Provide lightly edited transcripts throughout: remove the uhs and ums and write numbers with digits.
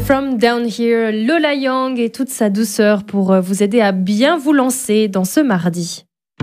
From Down Here, Lola Young et toute sa douceur pour vous aider à bien vous lancer dans ce mardi.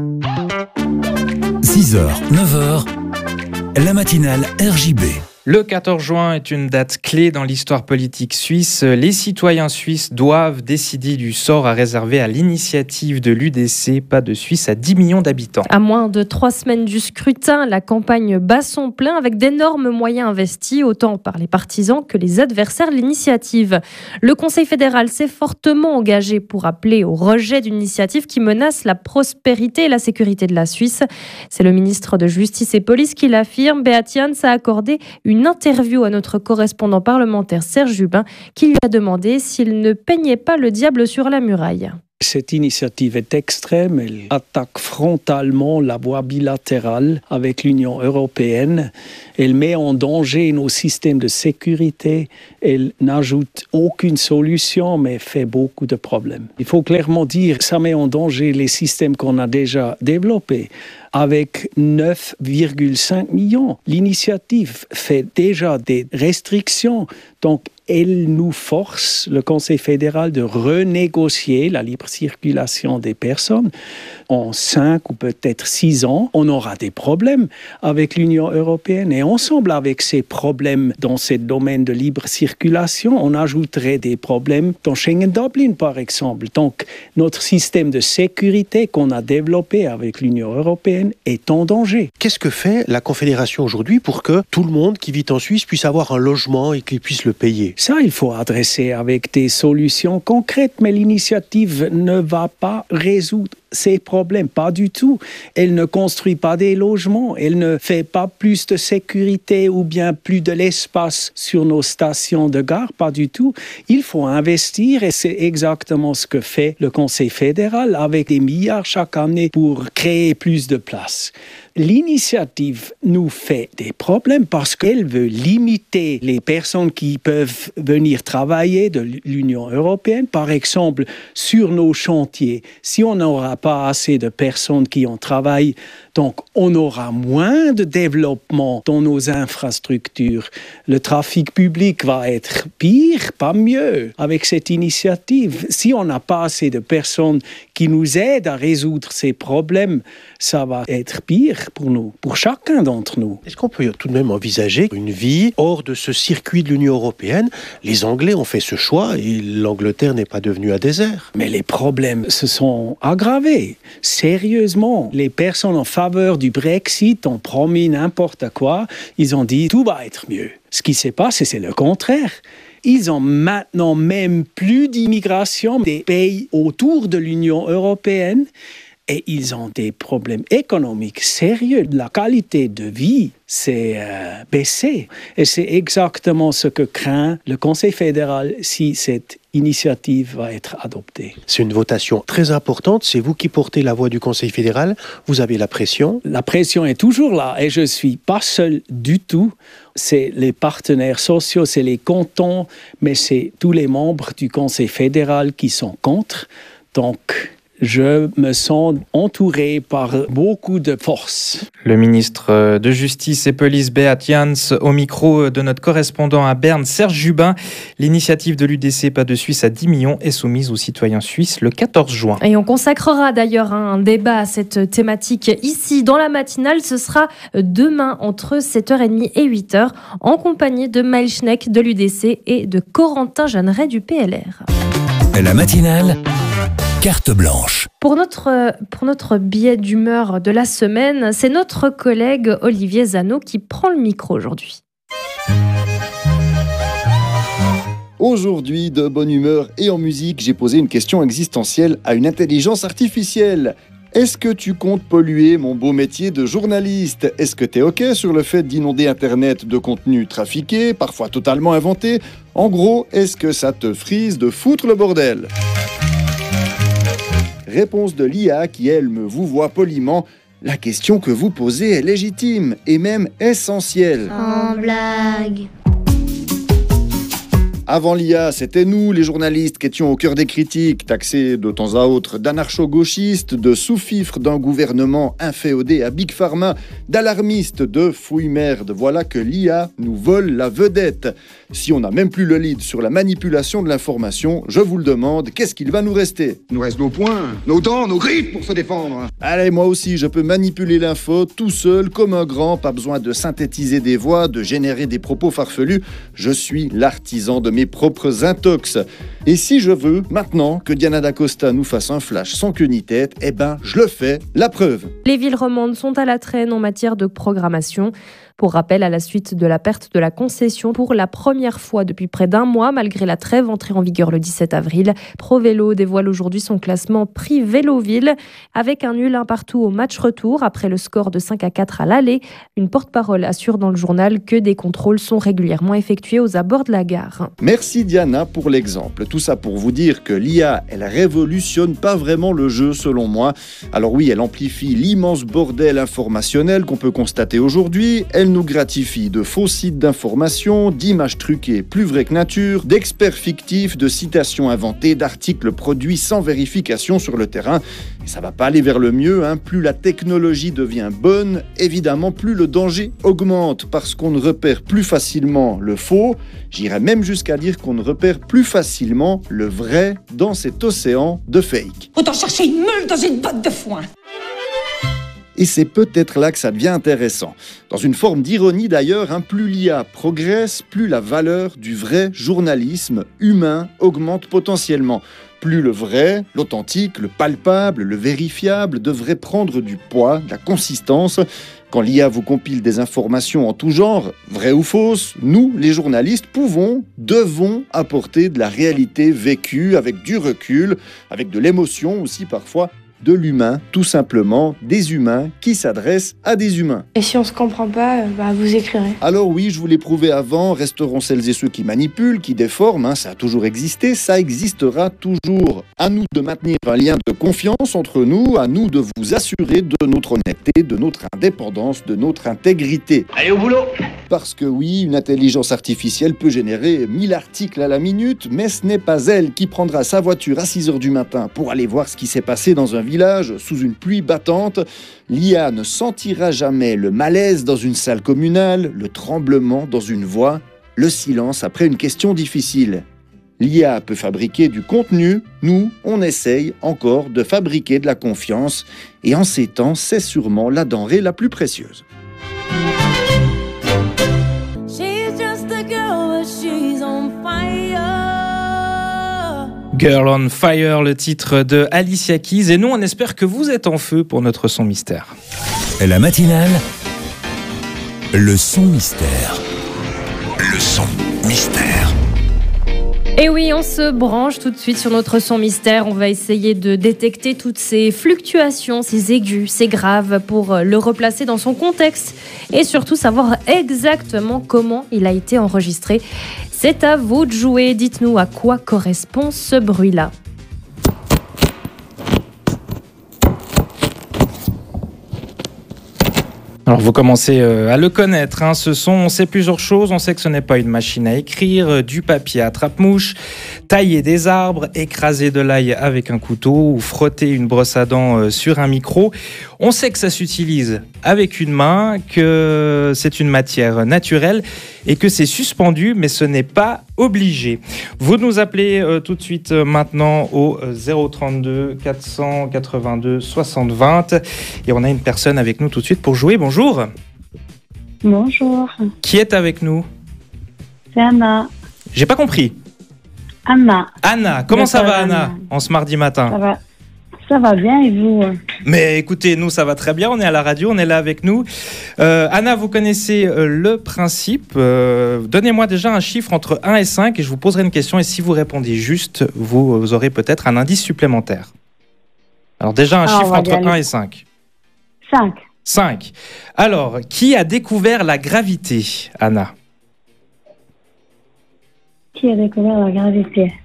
6h, 9h, la matinale RJB. Le 14 juin est une date clé dans l'histoire politique suisse. Les citoyens suisses doivent décider du sort à réserver à l'initiative de l'UDC, pas de Suisse à 10 millions d'habitants. À moins de 3 semaines du scrutin, la campagne bat son plein avec d'énormes moyens investis, autant par les partisans que les adversaires de l'initiative. Le Conseil fédéral s'est fortement engagé pour appeler au rejet d'une initiative qui menace la prospérité et la sécurité de la Suisse. C'est le ministre de Justice et Police qui l'affirme. Beat Jans a accordé une interview à notre correspondant parlementaire Serge Jubin qui lui a demandé s'il ne peignait pas le diable sur la muraille. Cette initiative est extrême, elle attaque frontalement la voie bilatérale avec l'Union européenne, elle met en danger nos systèmes de sécurité, elle n'ajoute aucune solution mais fait beaucoup de problèmes. Il faut clairement dire que ça met en danger les systèmes qu'on a déjà développés. Avec 9,5 millions. L'initiative fait déjà des restrictions, donc elle nous force, le Conseil fédéral, de renégocier la libre circulation des personnes. En 5 ou peut-être 6 ans, on aura des problèmes avec l'Union européenne. Et ensemble avec ces problèmes dans ce domaine de libre circulation, on ajouterait des problèmes dans Schengen-Dublin, par exemple. Donc, notre système de sécurité qu'on a développé avec l'Union européenne est en danger. Qu'est-ce que fait la Confédération aujourd'hui pour que tout le monde qui vit en Suisse puisse avoir un logement et qu'il puisse le payer ? Ça, il faut adresser avec des solutions concrètes, mais l'initiative ne va pas résoudre ces problèmes, pas du tout. Elle ne construit pas des logements, elle ne fait pas plus de sécurité ou bien plus de l'espace sur nos stations de gare, pas du tout. Il faut investir et c'est exactement ce que fait le Conseil fédéral avec des milliards chaque année pour créer plus de places. L'initiative nous fait des problèmes parce qu'elle veut limiter les personnes qui peuvent venir travailler de l'Union européenne. Par exemple, sur nos chantiers, si on n'aura pas assez de personnes qui en travaillent, donc on aura moins de développement dans nos infrastructures. Le trafic public va être pire, pas mieux, avec cette initiative. Si on n'a pas assez de personnes qui nous aident à résoudre ces problèmes, ça va être pire pour nous, pour chacun d'entre nous. Est-ce qu'on peut tout de même envisager une vie hors de ce circuit de l'Union européenne ? Les Anglais ont fait ce choix et l'Angleterre n'est pas devenue un désert. Mais les problèmes se sont aggravés. Sérieusement, les personnes en faveur du Brexit ont promis n'importe quoi. Ils ont dit tout va être mieux. Ce qui s'est passé, c'est le contraire. Ils ont maintenant même plus d'immigration des pays autour de l'Union européenne. Et ils ont des problèmes économiques sérieux. La qualité de vie s'est baissée. Et c'est exactement ce que craint le Conseil fédéral si cette initiative va être adoptée. C'est une votation très importante. C'est vous qui portez la voix du Conseil fédéral. Vous avez la pression. La pression est toujours là et je ne suis pas seul du tout. C'est les partenaires sociaux, c'est les cantons, mais c'est tous les membres du Conseil fédéral qui sont contre. Donc, je me sens entouré par beaucoup de force. Le ministre de Justice et Police Beat Jans au micro de notre correspondant à Berne, Serge Jubin. L'initiative de l'UDC Pas de Suisse à 10 millions est soumise aux citoyens suisses le 14 juin. Et on consacrera d'ailleurs un débat à cette thématique ici dans la matinale. Ce sera demain entre 7h30 et 8h en compagnie de Maël Schneck de l'UDC et de Corentin Jeanneret du PLR. La matinale carte blanche. Pour notre billet d'humeur de la semaine, c'est notre collègue Olivier Zano qui prend le micro aujourd'hui. Aujourd'hui, de bonne humeur et en musique, j'ai posé une question existentielle à une intelligence artificielle. Est-ce que tu comptes polluer mon beau métier de journaliste ? Est-ce que t'es OK sur le fait d'inonder Internet de contenus trafiqués, parfois totalement inventés ? En gros, est-ce que ça te frise de foutre le bordel ? Réponse de l'IA qui, elle, me vouvoie poliment. La question que vous posez est légitime et même essentielle. En blague. Avant l'IA, c'était nous, les journalistes, qui étions au cœur des critiques, taxés de temps à autre d'anarcho-gauchistes, de sous-fifres d'un gouvernement inféodé à Big Pharma, d'alarmistes, de fouille-merde. Voilà que l'IA nous vole la vedette. Si on n'a même plus le lead sur la manipulation de l'information, je vous le demande, qu'est-ce qu'il va nous rester ? Il nous reste nos poings, nos dents, nos griffes pour se défendre. Allez, moi aussi, je peux manipuler l'info tout seul, comme un grand, pas besoin de synthétiser des voix, de générer des propos farfelus. Je suis l'artisan de mes propres intox. Et si je veux, maintenant, que Diana D'Acosta nous fasse un flash sans queue ni tête, eh ben, je le fais, la preuve. Les villes romandes sont à la traîne en matière de programmation. Pour rappel, à la suite de la perte de la concession pour la première fois depuis près d'un mois, malgré la trêve entrée en vigueur le 17 avril, ProVélo dévoile aujourd'hui son classement prix Véloville avec un nul 1 partout au match retour après le score de 5-4 à l'aller. Une porte-parole assure dans le journal que des contrôles sont régulièrement effectués aux abords de la gare. Merci Diana pour l'exemple. Tout ça pour vous dire que l'IA, elle révolutionne pas vraiment le jeu selon moi. Alors oui, elle amplifie l'immense bordel informationnel qu'on peut constater aujourd'hui. Elle nous gratifie de faux sites d'information, d'images truquées plus vraies que nature, d'experts fictifs, de citations inventées, d'articles produits sans vérification sur le terrain. Et ça va pas aller vers le mieux, hein. Plus la technologie devient bonne, évidemment, plus le danger augmente parce qu'on ne repère plus facilement le faux. J'irais même jusqu'à dire qu'on ne repère plus facilement le vrai dans cet océan de fake. Autant chercher une meule dans une botte de foin. Et c'est peut-être là que ça devient intéressant. Dans une forme d'ironie d'ailleurs, plus l'IA progresse, plus la valeur du vrai journalisme humain augmente potentiellement. Plus le vrai, l'authentique, le palpable, le vérifiable devrait prendre du poids, de la consistance. Quand l'IA vous compile des informations en tout genre, vraies ou fausses, nous, les journalistes, devons apporter de la réalité vécue avec du recul, avec de l'émotion aussi parfois, de l'humain, tout simplement, des humains qui s'adressent à des humains. Et si on se comprend pas, vous écrirez. Alors oui, je vous l'ai prouvé avant, resteront celles et ceux qui manipulent, qui déforment, ça a toujours existé, ça existera toujours. À nous de maintenir un lien de confiance entre nous, à nous de vous assurer de notre honnêteté, de notre indépendance, de notre intégrité. Allez au boulot! Parce que oui, une intelligence artificielle peut générer 1000 articles à la minute, mais ce n'est pas elle qui prendra sa voiture à 6h du matin pour aller voir ce qui s'est passé dans un village sous une pluie battante. L'IA ne sentira jamais le malaise dans une salle communale, le tremblement dans une voix, le silence après une question difficile. L'IA peut fabriquer du contenu, nous, on essaye encore de fabriquer de la confiance, et en ces temps, c'est sûrement la denrée la plus précieuse. Girl on Fire, le titre de Alicia Keys. Et nous, on espère que vous êtes en feu pour notre son mystère. La matinale, le son mystère. Le son mystère. Et oui, on se branche tout de suite sur notre son mystère. On va essayer de détecter toutes ces fluctuations, ces aigus, ces graves pour le replacer dans son contexte et surtout savoir exactement comment il a été enregistré. C'est à vous de jouer. Dites-nous à quoi correspond ce bruit-là. Alors vous commencez à le connaître, ce son, on sait plusieurs choses, on sait que ce n'est pas une machine à écrire, du papier à trappe-mouche, tailler des arbres, écraser de l'ail avec un couteau ou frotter une brosse à dents sur un micro. On sait que ça s'utilise avec une main, que c'est une matière naturelle et que c'est suspendu, mais ce n'est pas obligé. Vous nous appelez tout de suite maintenant au 032 482 60 20 et on a une personne avec nous tout de suite pour jouer. Bonjour. Bonjour. Qui est avec nous? C'est Anna. J'ai pas compris. Anna. Anna, comment ça va Anna en ce mardi matin? Ça va bien et vous? Mais écoutez, nous ça va très bien, on est à la radio, on est là avec nous. Anna, vous connaissez le principe. Donnez-moi déjà un chiffre entre 1 et 5 et je vous poserai une question et si vous répondez juste, vous aurez peut-être un indice supplémentaire. Alors déjà un chiffre entre 1 et 5. 5. 5. Alors, qui a découvert la gravité, Anna? Qui a découvert la gravité?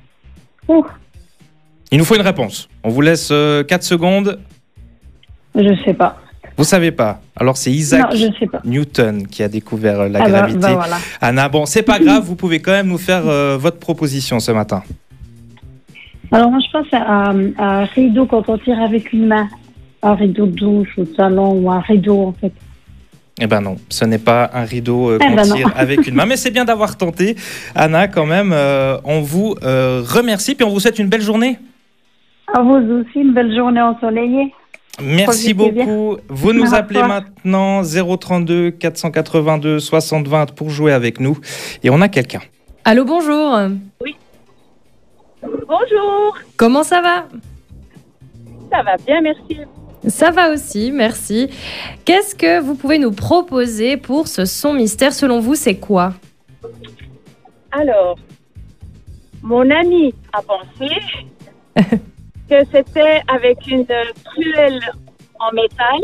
Il nous faut une réponse. On vous laisse 4 secondes. Je sais pas. Vous savez pas. Alors c'est Isaac Newton qui a découvert la gravité. Voilà. Anna, bon, c'est pas grave, vous pouvez quand même nous faire votre proposition ce matin. Alors moi je pense à un rideau quand on tire avec une main. Un rideau de douche ou de salon ou un rideau en fait. Eh ben non, ce n'est pas un rideau qu'on tire avec une main, mais c'est bien d'avoir tenté. Anna, quand même, on vous remercie, puis on vous souhaite une belle journée. À vous aussi, une belle journée ensoleillée. Merci beaucoup. Vous nous appelez maintenant 032 482 60 20 pour jouer avec nous. Et on a quelqu'un. Allô, bonjour. Oui. Bonjour. Comment ça va ? Ça va bien, merci. Ça va aussi, merci. Qu'est-ce que vous pouvez nous proposer pour ce son mystère ? Selon vous, c'est quoi ? Alors, mon ami a pensé que c'était avec une truelle en métal,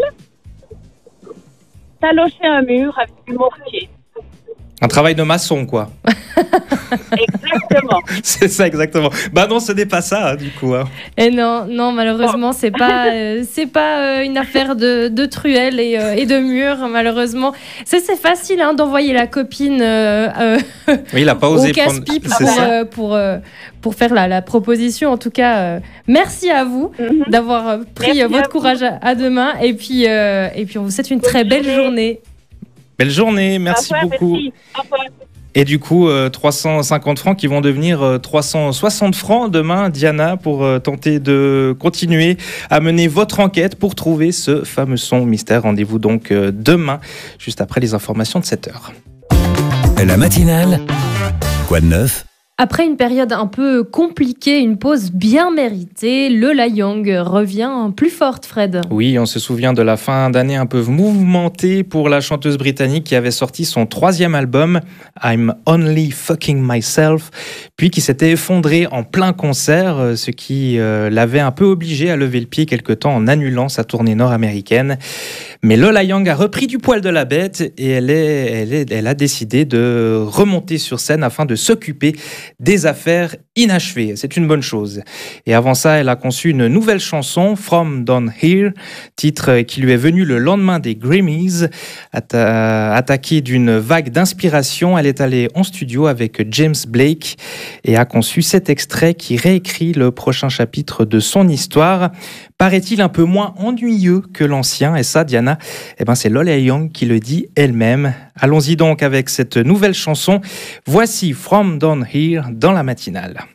talocher un mur avec du mortier. Un travail de maçon, quoi. Exactement. C'est ça, exactement. Bah non, ce n'est pas ça, hein, du coup. Hein. Et non, malheureusement, c'est pas une affaire de truelle et de mur, malheureusement. C'est facile d'envoyer la copine oui, il n'a pas osé au casse-pipe pour faire la proposition. En tout cas, merci à vous d'avoir pris votre courage à deux mains. Et puis, on vous souhaite une très belle journée. Belle journée, merci beaucoup. Merci. Et du coup, 350 francs qui vont devenir 360 francs demain, Diana, pour tenter de continuer à mener votre enquête pour trouver ce fameux son mystère. Rendez-vous donc demain, juste après les informations de 7h. La matinale, quoi de neuf ? Après une période un peu compliquée, une pause bien méritée, Lola Young revient plus forte, Fred. Oui, on se souvient de la fin d'année un peu mouvementée pour la chanteuse britannique qui avait sorti son 3e album, I'm Only Fucking Myself, puis qui s'était effondré en plein concert, ce qui l'avait un peu obligée à lever le pied quelque temps en annulant sa tournée nord-américaine. Mais Lola Young a repris du poil de la bête et elle a décidé de remonter sur scène afin de s'occuper des affaires inachevées. C'est une bonne chose. Et avant ça, elle a conçu une nouvelle chanson, From Down Here, titre qui lui est venu le lendemain des Grammys. Attaquée d'une vague d'inspiration, elle est allée en studio avec James Blake et a conçu cet extrait qui réécrit le prochain chapitre de son histoire. Paraît-il un peu moins ennuyeux que l'ancien, et ça, Diana, c'est Lola Young qui le dit elle-même. Allons-y donc avec cette nouvelle chanson. Voici From Down Here dans la matinale.